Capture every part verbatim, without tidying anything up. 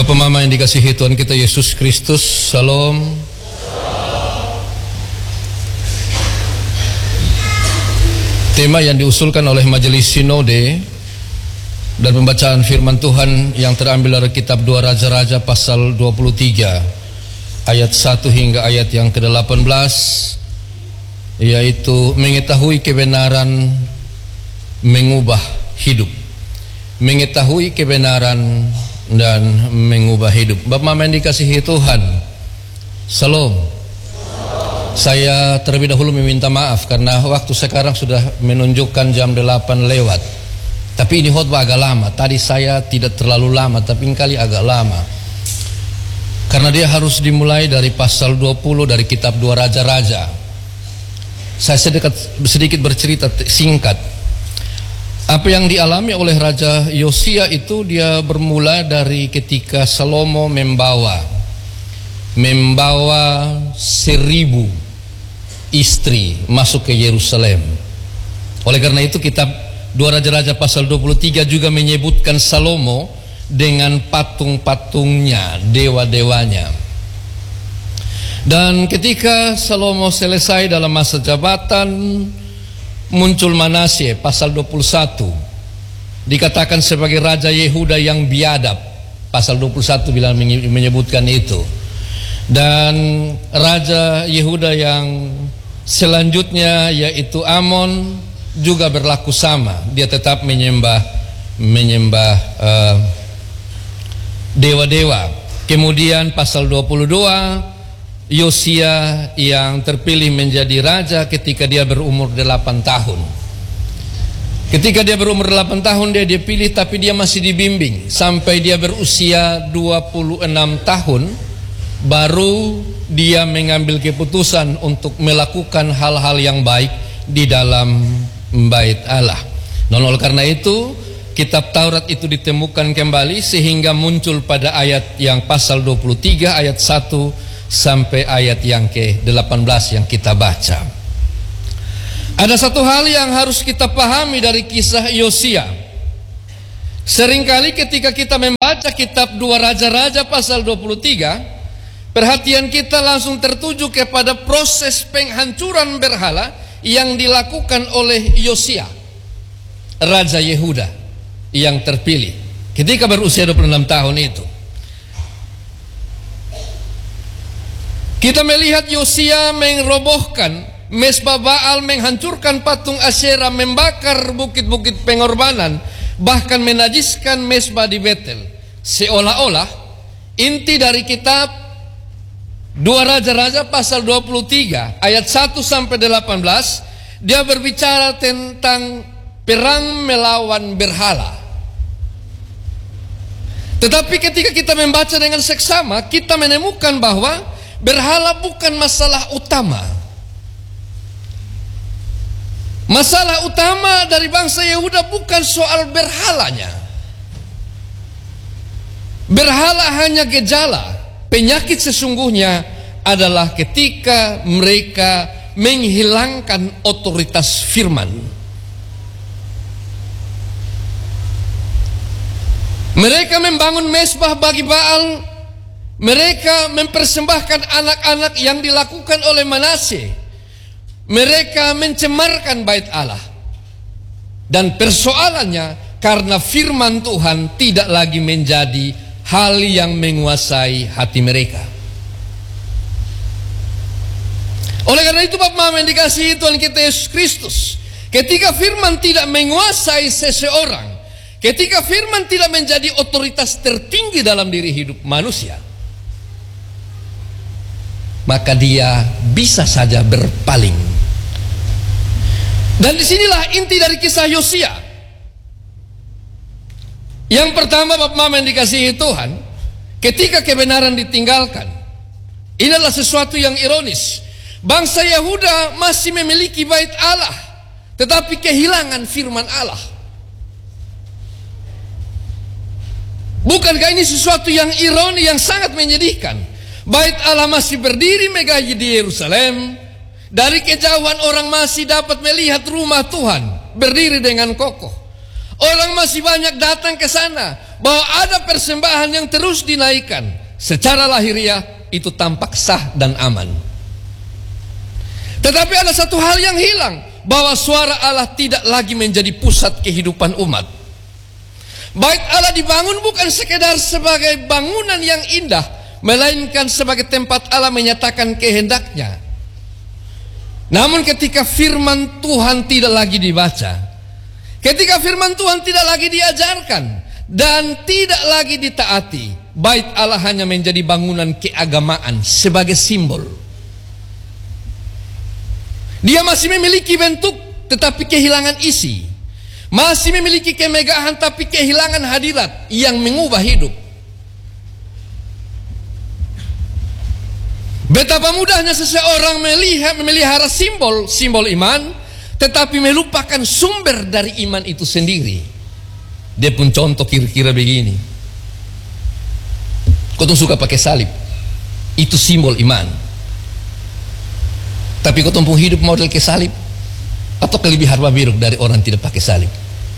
Bapak Mama yang dikasihi Tuhan kita Yesus Kristus, Salam. Tema yang diusulkan oleh Majelis Sinode dan pembacaan firman Tuhan yang terambil dari kitab dua Raja-Raja pasal dua puluh tiga ayat satu hingga ayat yang ke delapan belas, yaitu mengetahui kebenaran mengubah hidup. Mengetahui kebenaran dan mengubah hidup. Bapak Mama yang dikasihi Tuhan, Salam. Saya terlebih dahulu meminta maaf karena waktu sekarang sudah menunjukkan jam delapan lewat. Tapi ini khotbah agak lama. Tadi saya tidak terlalu lama, tapi kali agak lama. Karena dia harus dimulai dari pasal dua puluh dari kitab dua Raja-Raja. Saya sedikit, sedikit bercerita singkat. Apa yang dialami oleh Raja Yosia itu dia bermula dari ketika Salomo membawa membawa seribu istri masuk ke Yerusalem. Oleh karena itu kitab dua Raja-Raja pasal dua puluh tiga juga menyebutkan Salomo dengan patung-patungnya, dewa-dewanya. Dan ketika Salomo selesai dalam masa jabatan, muncul Manasye pasal dua puluh satu, dikatakan sebagai Raja Yehuda yang biadab. Pasal dua puluh satu bilang menyebutkan itu. Dan Raja Yehuda yang selanjutnya yaitu Amon juga berlaku sama. Dia tetap menyembah menyembah uh, dewa-dewa. Kemudian pasal dua puluh dua, Yosia yang terpilih menjadi raja ketika dia berumur delapan tahun. Ketika dia berumur delapan tahun dia dipilih, tapi dia masih dibimbing sampai dia berusia dua puluh enam tahun, baru dia mengambil keputusan untuk melakukan hal-hal yang baik di dalam bait Allah. Dan oleh karena itu kitab Taurat itu ditemukan kembali sehingga muncul pada ayat yang pasal dua puluh tiga ayat satu sampai ayat yang ke delapan belas yang kita baca. Ada satu hal yang harus kita pahami dari kisah Yosia. Seringkali ketika kita membaca kitab dua Raja-Raja pasal dua puluh tiga, perhatian kita langsung tertuju kepada proses penghancuran berhala yang dilakukan oleh Yosia, Raja Yehuda yang terpilih ketika berusia dua puluh enam tahun itu. Kita melihat Yosia merobohkan mesbah Baal, menghancurkan patung Asyera, membakar bukit-bukit pengorbanan, bahkan menajiskan mesbah di Betel. Seolah-olah inti dari kitab dua Raja-Raja pasal dua puluh tiga ayat satu sampai delapan belas, dia berbicara tentang perang melawan berhala. Tetapi ketika kita membaca dengan seksama, kita menemukan bahwa berhala bukan masalah utama. Masalah utama dari bangsa Yehuda bukan soal berhalanya. Berhala hanya gejala. Penyakit sesungguhnya adalah ketika mereka menghilangkan otoritas firman. Mereka membangun mesbah bagi Baal. Mereka mempersembahkan anak-anak yang dilakukan oleh Manasye. Mereka mencemarkan bait Allah. Dan persoalannya karena firman Tuhan tidak lagi menjadi hal yang menguasai hati mereka. Oleh karena itu Bapak Mama yang dikasihi Tuhan kita Yesus Kristus, ketika firman tidak menguasai seseorang, ketika firman tidak menjadi otoritas tertinggi dalam diri hidup manusia, maka dia bisa saja berpaling. Dan disinilah inti dari kisah Yosia. Yang pertama Bapak Mama yang dikasihi Tuhan, ketika kebenaran ditinggalkan, ini adalah sesuatu yang ironis. Bangsa Yehuda masih memiliki bait Allah, tetapi kehilangan firman Allah. Bukankah ini sesuatu yang ironi, yang sangat menyedihkan? Bait Allah masih berdiri megah di Yerusalem. Dari kejauhan orang masih dapat melihat rumah Tuhan berdiri dengan kokoh. Orang masih banyak datang ke sana bahwa ada persembahan yang terus dinaikkan, secara lahiriah itu tampak sah dan aman. Tetapi ada satu hal yang hilang, bahwa suara Allah tidak lagi menjadi pusat kehidupan umat. Bait Allah dibangun bukan sekedar sebagai bangunan yang indah, melainkan sebagai tempat Allah menyatakan kehendaknya. Namun ketika firman Tuhan tidak lagi dibaca, ketika firman Tuhan tidak lagi diajarkan dan tidak lagi ditaati, bait Allah hanya menjadi bangunan keagamaan sebagai simbol. Dia masih memiliki bentuk tetapi kehilangan isi, masih memiliki kemegahan tapi kehilangan hadirat yang mengubah hidup. Betapa mudahnya seseorang melihat memelihara simbol simbol iman, tetapi melupakan sumber dari iman itu sendiri. Dia pun contoh kira-kira begini. Kau tuh suka pakai salib, itu simbol iman. Tapi kau tuh hidup model ke salib, atau lebih harba biruk dari orang tidak pakai salib.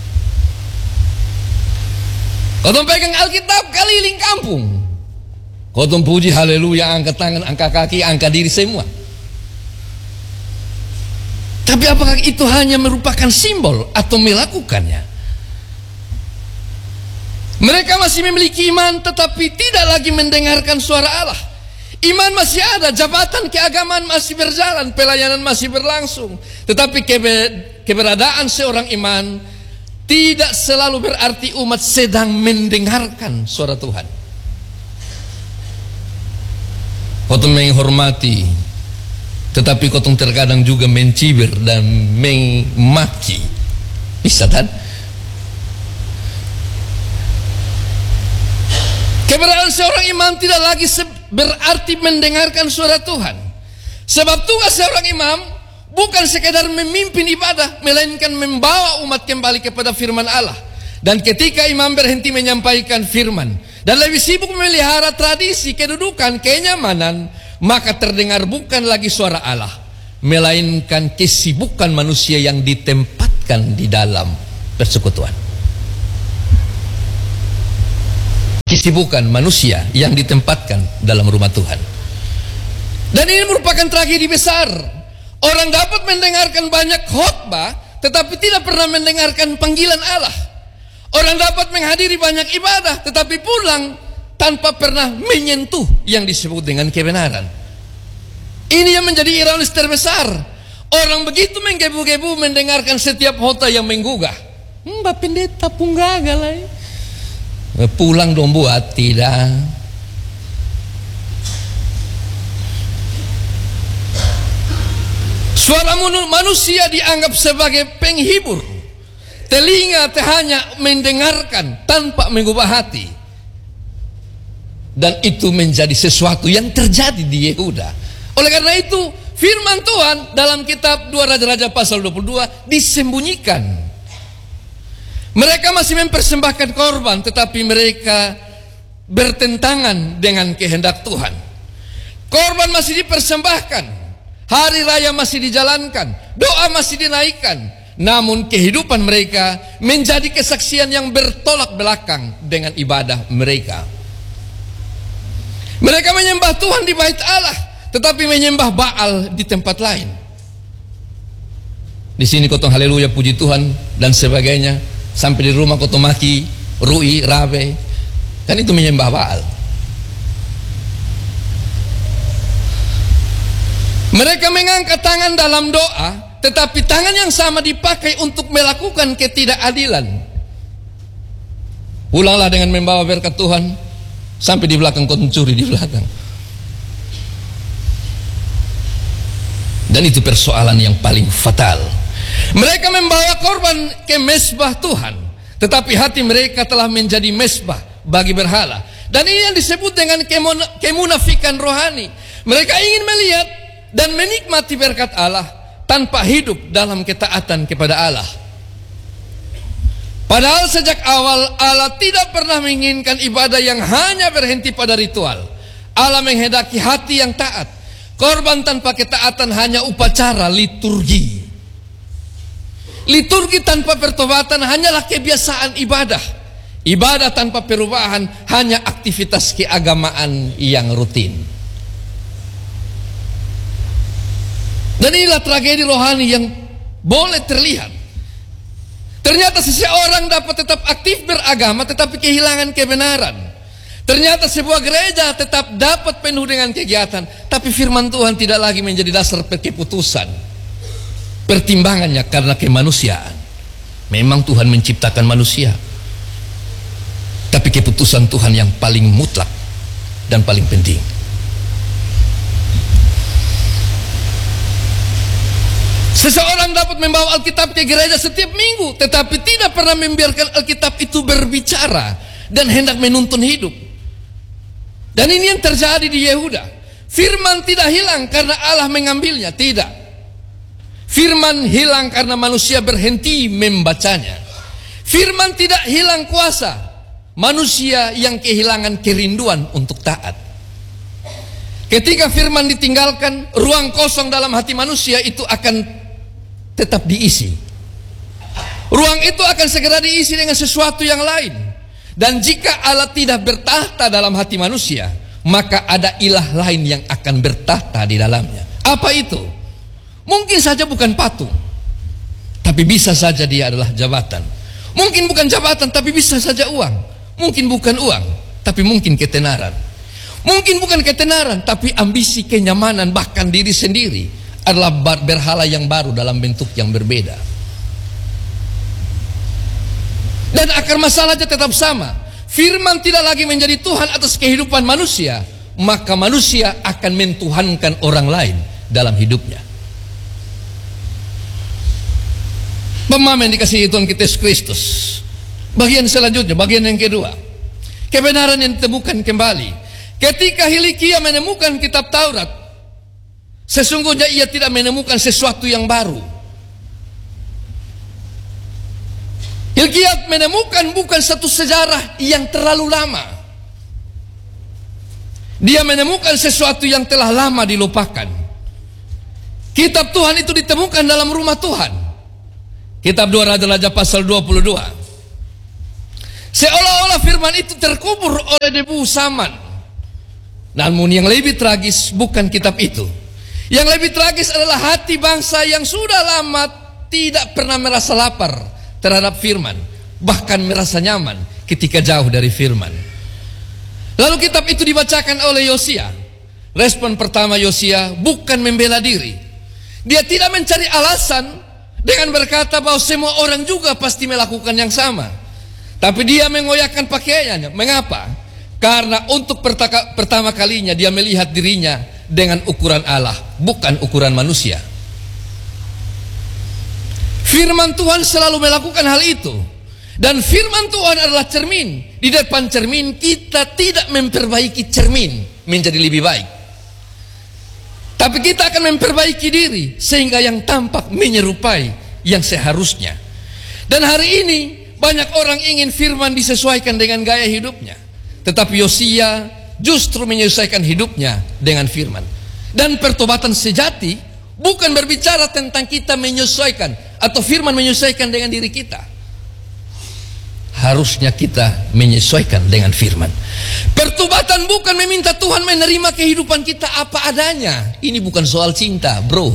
Kau tuh pegang Alkitab keliling kampung, kau tuh puji haleluya, angkat tangan, angkat kaki, angkat diri semua. Tapi apakah itu hanya merupakan simbol atau melakukannya? Mereka masih memiliki iman tetapi tidak lagi mendengarkan suara Allah. Iman masih ada, jabatan keagamaan masih berjalan, pelayanan masih berlangsung. Tetapi keberadaan seorang iman tidak selalu berarti umat sedang mendengarkan suara Tuhan. Kau menghormati, tetapi kau terkadang juga mencibir dan memaki. Bisa kan? Keberadaan seorang imam tidak lagi berarti mendengarkan suara Tuhan. Sebab tugas seorang imam bukan sekedar memimpin ibadah, melainkan membawa umat kembali kepada firman Allah. Dan ketika imam berhenti menyampaikan firman dan lebih sibuk memelihara tradisi, kedudukan, kenyamanan, maka terdengar bukan lagi suara Allah, melainkan kesibukan manusia yang ditempatkan di dalam persekutuan. Kesibukan manusia yang ditempatkan dalam rumah Tuhan. Dan ini merupakan tragedi besar. Orang dapat mendengarkan banyak khotbah tetapi tidak pernah mendengarkan panggilan Allah. Orang dapat menghadiri banyak ibadah tetapi pulang tanpa pernah menyentuh yang disebut dengan kebenaran. Ini yang menjadi ironis terbesar. Orang begitu menggebu-gebu mendengarkan setiap khotbah yang menggugah. Mbak pendeta pun gagal lah. Pulang dong buat tidak. Suara manusia dianggap sebagai penghibur. Telinga hanya mendengarkan tanpa mengubah hati. Dan itu menjadi sesuatu yang terjadi di Yehuda. Oleh karena itu firman Tuhan dalam kitab dua Raja-Raja pasal dua puluh dua disembunyikan. Mereka masih mempersembahkan korban, tetapi mereka bertentangan dengan kehendak Tuhan. Korban masih dipersembahkan, hari raya masih dijalankan, doa masih dinaikkan, namun kehidupan mereka menjadi kesaksian yang bertolak belakang dengan ibadah mereka. Mereka menyembah Tuhan di bait Allah, tetapi menyembah Baal di tempat lain. Di sini kotong haleluya, puji Tuhan dan sebagainya. Sampai di rumah kau maki, rui, rabe, kan itu menyembah Baal. Mereka mengangkat tangan dalam doa, tetapi tangan yang sama dipakai untuk melakukan ketidakadilan. Pulanglah dengan membawa berkat Tuhan, sampai di belakang kau mencuri di belakang. Dan itu persoalan yang paling fatal. Mereka membawa korban ke mezbah Tuhan, tetapi hati mereka telah menjadi mezbah bagi berhala. Dan ini yang disebut dengan kemunafikan rohani. Mereka ingin melihat dan menikmati berkat Allah tanpa hidup dalam ketaatan kepada Allah. Padahal sejak awal Allah tidak pernah menginginkan ibadah yang hanya berhenti pada ritual. Allah menghendaki hati yang taat. Korban tanpa ketaatan hanya upacara liturgi. Liturgi tanpa pertobatan hanyalah kebiasaan ibadah Ibadah tanpa perubahan hanya aktivitas keagamaan yang rutin. Dan inilah tragedi rohani yang boleh terlihat. Ternyata seseorang dapat tetap aktif beragama tetapi kehilangan kebenaran. Ternyata sebuah gereja tetap dapat penuh dengan kegiatan, tapi firman Tuhan tidak lagi menjadi dasar keputusan. Pertimbangannya karena kemanusiaan. Memang Tuhan menciptakan manusia, tapi keputusan Tuhan yang paling mutlak dan paling penting. Seseorang dapat membawa Alkitab ke gereja setiap minggu, tetapi tidak pernah membiarkan Alkitab itu berbicara dan hendak menuntun hidup. Dan ini yang terjadi di Yehuda. Firman tidak hilang karena Allah mengambilnya, tidak. Firman hilang karena manusia berhenti membacanya. Firman tidak hilang kuasa, manusia yang kehilangan kerinduan untuk taat. Ketika firman ditinggalkan, ruang kosong dalam hati manusia itu akan tetap diisi. Ruang itu akan segera diisi dengan sesuatu yang lain. Dan jika Allah tidak bertahta dalam hati manusia, maka ada ilah lain yang akan bertahta di dalamnya. Apa itu? Mungkin saja bukan patung, tapi bisa saja dia adalah jabatan. Mungkin bukan jabatan, tapi bisa saja uang. Mungkin bukan uang, tapi mungkin ketenaran. Mungkin bukan ketenaran, tapi ambisi, kenyamanan, bahkan diri sendiri adalah berhala yang baru dalam bentuk yang berbeda. Dan akar masalahnya tetap sama. Firman tidak lagi menjadi Tuhan atas kehidupan manusia, maka manusia akan mentuhankan orang lain dalam hidupnya. Pemahaman yang dikasihi Tuhan kita Yesus Kristus. Bagian selanjutnya, bagian yang kedua, kebenaran yang ditemukan kembali. Ketika Hilikia menemukan kitab Taurat, sesungguhnya ia tidak menemukan sesuatu yang baru. Hilkiah menemukan bukan satu sejarah yang terlalu lama. Dia menemukan sesuatu yang telah lama dilupakan. Kitab Tuhan itu ditemukan dalam rumah Tuhan. Kitab dua Raja-Raja pasal dua puluh dua. Seolah-olah firman itu terkubur oleh debu zaman. Namun yang lebih tragis bukan kitab itu. Yang lebih tragis adalah hati bangsa yang sudah lama tidak pernah merasa lapar terhadap firman, bahkan merasa nyaman ketika jauh dari firman. Lalu kitab itu dibacakan oleh Yosia. Respon pertama Yosia bukan membela diri. Dia tidak mencari alasan dengan berkata bahwa semua orang juga pasti melakukan yang sama. Tapi dia mengoyakkan pakaiannya. Mengapa? Karena untuk pertama kalinya dia melihat dirinya dengan ukuran Allah, bukan ukuran manusia. Firman Tuhan selalu melakukan hal itu. Dan firman Tuhan adalah cermin. Di depan cermin kita tidak memperbaiki cermin menjadi lebih baik, tapi kita akan memperbaiki diri sehingga yang tampak menyerupai yang seharusnya. Dan hari ini banyak orang ingin firman disesuaikan dengan gaya hidupnya, tetapi Yosia justru menyesuaikan hidupnya dengan firman. Dan pertobatan sejati bukan berbicara tentang kita menyesuaikan atau firman menyesuaikan dengan diri kita. Harusnya kita menyesuaikan dengan firman. Pertobatan bukan meminta Tuhan menerima kehidupan kita apa adanya. Ini bukan soal cinta, bro.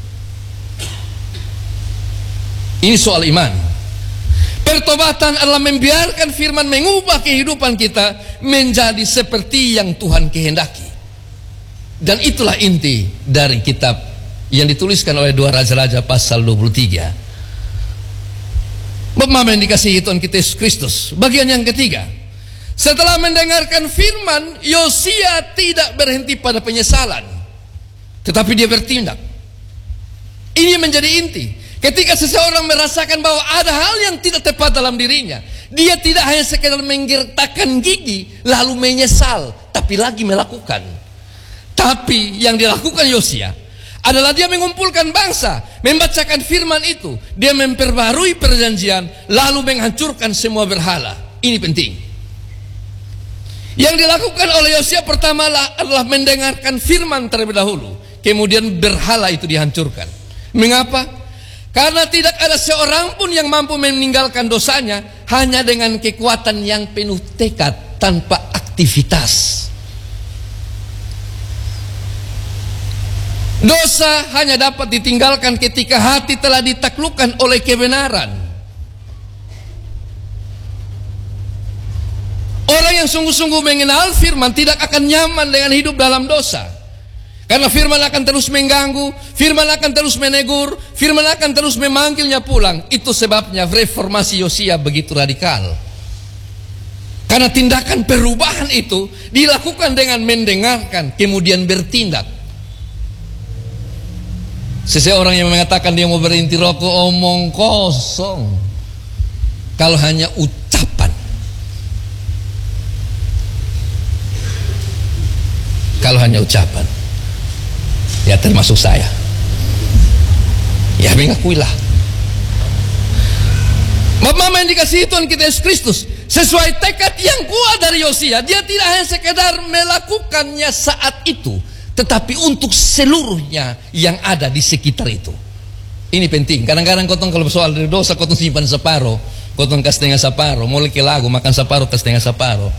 Ini soal iman. Pertobatan adalah membiarkan firman mengubah kehidupan kita menjadi seperti yang Tuhan kehendaki. Dan itulah inti dari kitab yang dituliskan oleh dua Raja-Raja pasal dua puluh tiga. Pemahaman yang dikasihi Tuhan kita Yesus Kristus. Bagian yang ketiga, setelah mendengarkan firman, Yosia tidak berhenti pada penyesalan, tetapi dia bertindak. Ini menjadi inti. Ketika seseorang merasakan bahwa ada hal yang tidak tepat dalam dirinya, dia tidak hanya sekedar menggertakkan gigi lalu menyesal, tapi lagi melakukan. Tapi yang dilakukan Yosia adalah dia mengumpulkan bangsa, membacakan firman itu, dia memperbarui perjanjian, lalu menghancurkan semua berhala. Ini penting. Yang dilakukan oleh Yosia pertama adalah mendengarkan firman terlebih dahulu, kemudian berhala itu dihancurkan. Mengapa? Karena tidak ada seorang pun yang mampu meninggalkan dosanya hanya dengan kekuatan yang penuh tekad tanpa aktivitas. Dosa hanya dapat ditinggalkan ketika hati telah ditaklukkan oleh kebenaran. Orang yang sungguh-sungguh mengenal firman tidak akan nyaman dengan hidup dalam dosa. Karena firman akan terus mengganggu, firman akan terus menegur, firman akan terus memanggilnya pulang. Itu sebabnya reformasi Yosia begitu radikal. Karena tindakan perubahan itu dilakukan dengan mendengarkan, kemudian bertindak. Seseorang yang mengatakan dia mau berhenti rokok omong kosong. Kalau hanya ucapan. Kalau hanya ucapan. Ya termasuk saya. Ya mengakuilah. Mama yang dikasihi Tuhan kita Yesus Kristus, sesuai tekad yang kuat dari Yosia, dia tidak hanya sekedar melakukannya saat itu, tetapi untuk seluruhnya yang ada di sekitar itu. Ini penting. Kadang-kadang kotong kalau soal dari dosa, kotong simpan separuh, kotong kasih setengah separuh, mulai ke lagu makan separuh, kasih setengah separuh,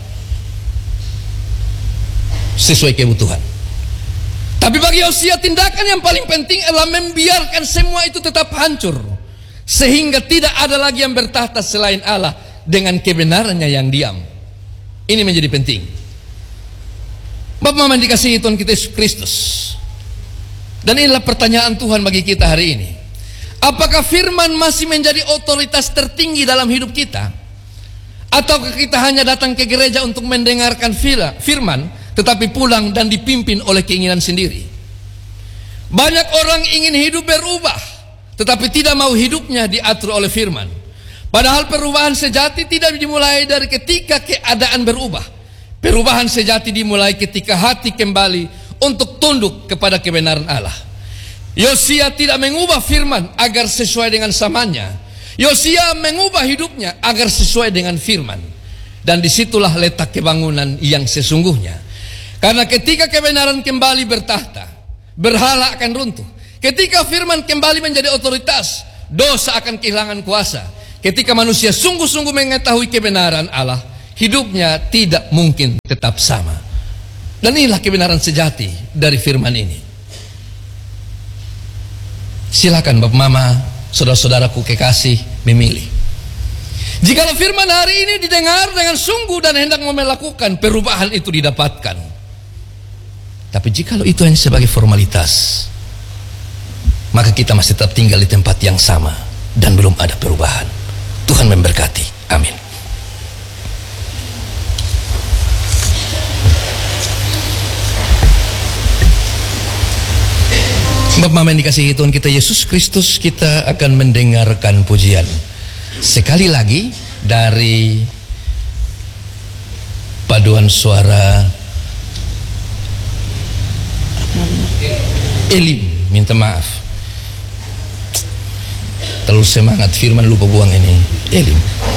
sesuai kebutuhan. Tapi bagi Yosia, tindakan yang paling penting adalah membiarkan semua itu tetap hancur, sehingga tidak ada lagi yang bertahta selain Allah dengan kebenarannya yang diam. Ini menjadi penting. Bapak Mama yang dikasihi Tuhan kita Yesus Kristus, dan inilah pertanyaan Tuhan bagi kita hari ini. Apakah firman masih menjadi otoritas tertinggi dalam hidup kita? Atau kita hanya datang ke gereja untuk mendengarkan firman, tetapi pulang dan dipimpin oleh keinginan sendiri? Banyak orang ingin hidup berubah, tetapi tidak mau hidupnya diatur oleh firman. Padahal perubahan sejati tidak dimulai dari ketika keadaan berubah. Perubahan sejati dimulai ketika hati kembali untuk tunduk kepada kebenaran Allah. Yosia tidak mengubah firman agar sesuai dengan samanya. Yosia mengubah hidupnya agar sesuai dengan firman. Dan disitulah letak kebangunan yang sesungguhnya. Karena ketika kebenaran kembali bertahta, berhala akan runtuh. Ketika firman kembali menjadi otoritas, dosa akan kehilangan kuasa. Ketika manusia sungguh-sungguh mengetahui kebenaran Allah, hidupnya tidak mungkin tetap sama. Dan inilah kebenaran sejati dari firman ini. Silakan Bapak Mama, saudara-saudaraku kekasih, memilih. Jikalau firman hari ini didengar dengan sungguh dan hendak melakukan, perubahan itu didapatkan. Tapi jikalau itu hanya sebagai formalitas, maka kita masih tetap tinggal di tempat yang sama dan belum ada perubahan. Tuhan memberkati. Amin. Bapak Mama yang dikasihi Tuhan kita Yesus Kristus, kita akan mendengarkan pujian sekali lagi dari paduan suara Elim. Minta maaf, terlalu semangat firman lupa buang ini. Elim.